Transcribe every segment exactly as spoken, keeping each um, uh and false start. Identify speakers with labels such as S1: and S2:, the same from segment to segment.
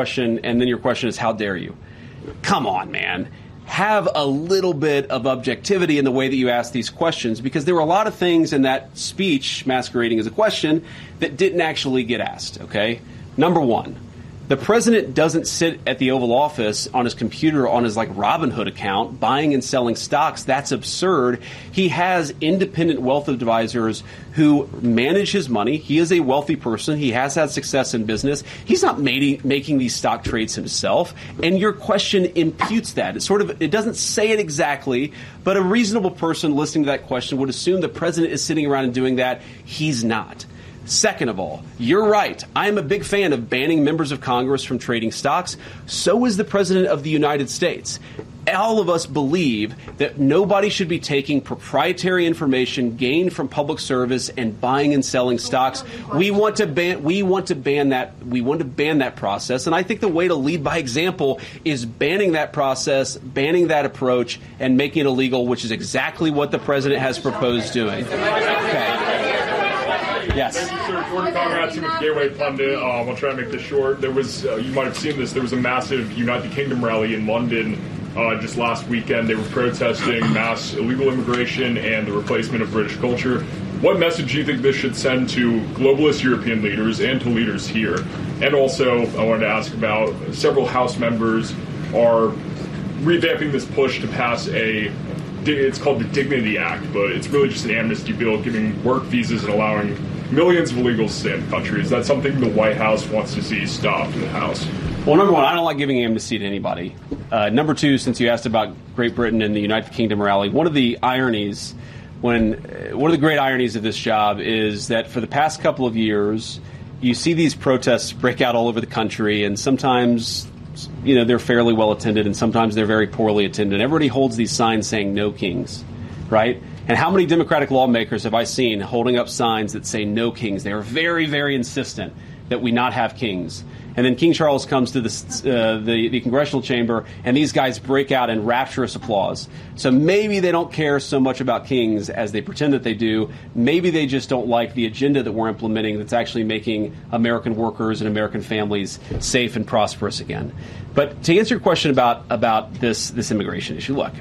S1: question, and then your question is, how dare you? Come on, man. Have a little bit of objectivity in the way that you ask these questions, because there were a lot of things in that speech masquerading as a question that didn't actually get asked, okay? Number one, the president doesn't sit at the Oval Office on his computer on his, like, Robinhood account buying and selling stocks. That's absurd. He has independent wealth advisors who manage his money. He is a wealthy person. He has had success in business. He's not made, making these stock trades himself. And your question imputes that. It sort of, it doesn't say it exactly, but a reasonable person listening to that question would assume the president is sitting around and doing that. He's not. Second of all, you're right. I am a big fan of banning members of Congress from trading stocks. So is the President of the United States. All of us believe that nobody should be taking proprietary information gained from public service and buying and selling stocks. We want to ban we want to ban that we want to ban that process. And I think the way to lead by example is banning that process, banning that approach, and making it illegal, which is exactly what the president has proposed doing. Okay. Yes.
S2: Thank you, sir. Gordon Conrad, Timothy Gateway pundit. Um, I'll try to make this short. There was, uh, you might have seen this, there was a massive United Kingdom rally in London uh, just last weekend. They were protesting mass illegal immigration and the replacement of British culture. What message do you think this should send to globalist European leaders and to leaders here? And also, I wanted to ask about several House members are revamping this push to pass a, it's called the Dignity Act, but it's really just an amnesty bill giving work visas and allowing millions of illegals to stay in the country. Is that something the White House wants to see stopped in the House?
S1: Well, number one, I don't like giving amnesty to anybody. Uh, number two, since you asked about Great Britain and the United Kingdom rally, one of the ironies, when uh, one of the great ironies of this job is that for the past couple of years, you see these protests break out all over the country, and sometimes, you know, they're fairly well attended, and sometimes they're very poorly attended. Everybody holds these signs saying "No Kings," right? And how many Democratic lawmakers have I seen holding up signs that say "No Kings"? They are very, very insistent that we not have kings. And then King Charles comes to the, uh, the, the congressional chamber, and these guys break out in rapturous applause. So maybe they don't care so much about kings as they pretend that they do. Maybe they just don't like the agenda that we're implementing that's actually making American workers and American families safe and prosperous again. But to answer your question about, about this, this immigration issue, look,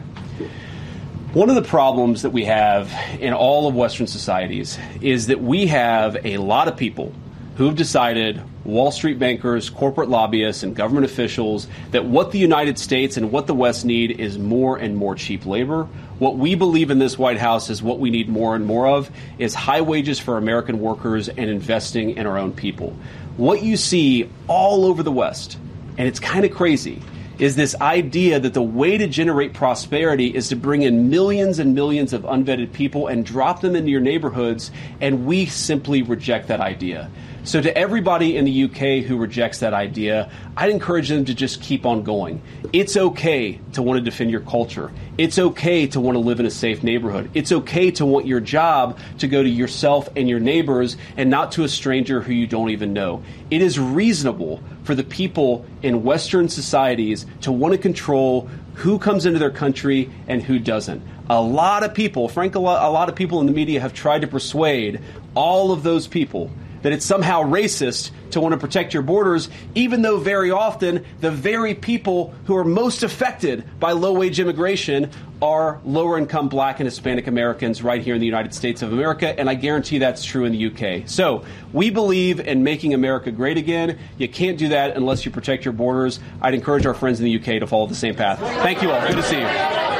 S1: one of the problems that we have in all of Western societies is that we have a lot of people who have decided, Wall Street bankers, corporate lobbyists, and government officials, that what the United States and what the West need is more and more cheap labor. What we believe in this White House is what we need more and more of is high wages for American workers and investing in our own people. What you see all over the West, and it's kind of crazy, is this idea that the way to generate prosperity is to bring in millions and millions of unvetted people and drop them into your neighborhoods, and we simply reject that idea. So to everybody in the U K who rejects that idea, I'd encourage them to just keep on going. It's okay to want to defend your culture. It's okay to want to live in a safe neighborhood. It's okay to want your job to go to yourself and your neighbors and not to a stranger who you don't even know. It is reasonable for the people in Western societies to want to control who comes into their country and who doesn't. A lot of people, frankly, a lot of people in the media have tried to persuade all of those people that it's somehow racist to want to protect your borders, even though very often the very people who are most affected by low-wage immigration are lower-income Black and Hispanic Americans right here in the United States of America, and I guarantee that's true in the U K. So we believe in making America great again. You can't do that unless you protect your borders. I'd encourage our friends in the U K to follow the same path. Thank you all. Good to see you.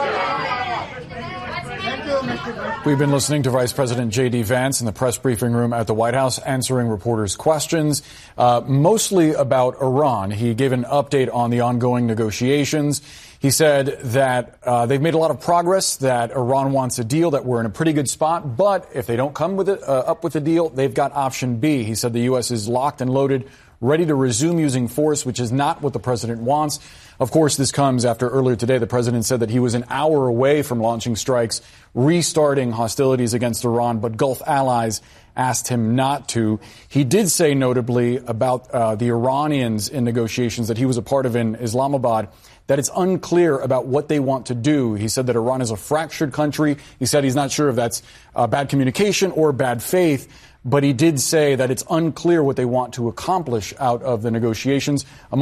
S3: We've been listening to Vice President J D. Vance in the press briefing room at the White House answering reporters' questions, uh, mostly about Iran. He gave an update on the ongoing negotiations. He said that uh, they've made a lot of progress, that Iran wants a deal, that we're in a pretty good spot, but if they don't come with it, uh, up with a deal, they've got option B. He said the U S is locked and loaded, ready to resume using force, which is not what the president wants. Of course, this comes after earlier today the president said that he was an hour away from launching strikes, restarting hostilities against Iran, but Gulf allies asked him not to. He did say notably about uh, the Iranians in negotiations that he was a part of in Islamabad that it's unclear about what they want to do. He said that Iran is a fractured country. He said he's not sure if that's uh, bad communication or bad faith. but he did say that it's unclear what they want to accomplish out of the negotiations.